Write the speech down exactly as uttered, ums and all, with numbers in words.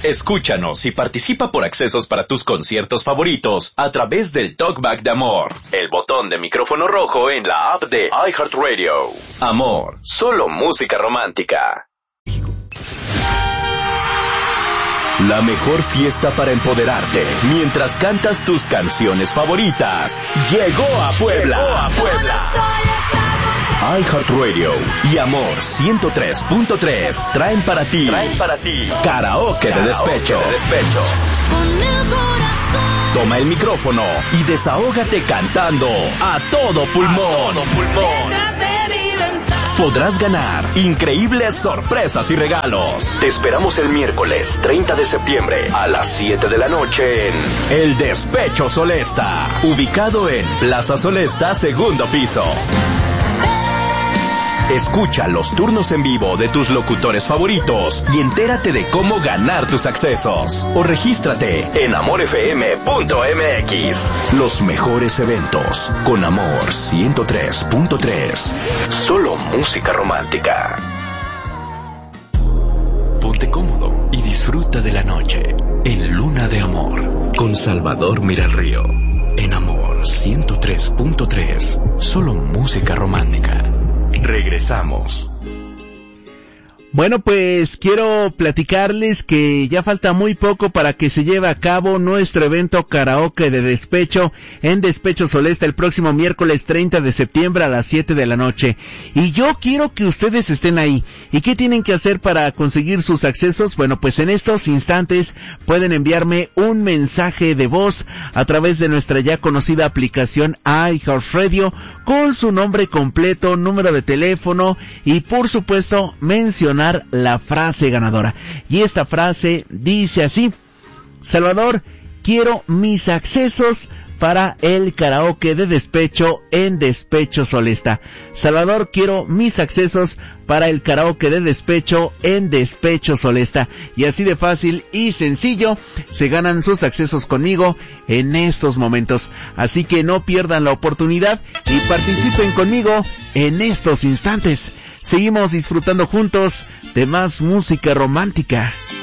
Escúchanos y participa por accesos para tus conciertos favoritos a través del Talkback de Amor, el botón de micrófono rojo en la app de iHeartRadio. Amor, solo música romántica. La mejor fiesta para empoderarte mientras cantas tus canciones favoritas llegó a Puebla. Llegó a Puebla. iHeartRadio y Amor ciento tres punto tres traen para ti, traen para ti karaoke, karaoke de despecho. De despecho. Toma el micrófono y desahógate cantando a todo pulmón. A todo pulmón. Podrás ganar increíbles sorpresas y regalos. Te esperamos el miércoles treinta de septiembre a las siete de la noche en El Despecho Solesta, ubicado en Plaza Solesta, segundo piso. Escucha los turnos en vivo de tus locutores favoritos y entérate de cómo ganar tus accesos. O regístrate en amor f m punto m x. Los mejores eventos con Amor ciento tres punto tres. Solo música romántica. Ponte cómodo y disfruta de la noche en Luna de Amor con Salvador Miralrío. En Amor ciento tres punto tres. Solo música romántica. Regresamos. Bueno, pues quiero platicarles que ya falta muy poco para que se lleve a cabo nuestro evento karaoke de despecho en Despecho Solesta el próximo miércoles treinta de septiembre a las siete de la noche. Y yo quiero que ustedes estén ahí. ¿Y qué tienen que hacer para conseguir sus accesos? Bueno, pues en estos instantes pueden enviarme un mensaje de voz a través de nuestra ya conocida aplicación iHeartRadio con su nombre completo, número de teléfono y por supuesto mencionar la frase ganadora. Y esta frase dice así: Salvador, quiero mis accesos para el karaoke de despecho en Despecho Solesta. Salvador, quiero mis accesos para el karaoke de despecho en Despecho Solesta. Y así de fácil y sencillo se ganan sus accesos conmigo en estos momentos. Así que no pierdan la oportunidad y participen conmigo en estos instantes. Seguimos disfrutando juntos de más música romántica.